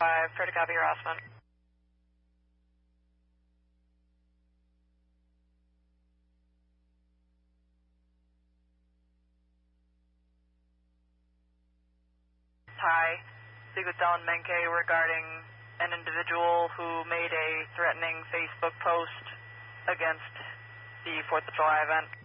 5, pray to copy harassment. Hi, speak with Dylan Menke regarding an individual who made a threatening Facebook post against the 4th of July event.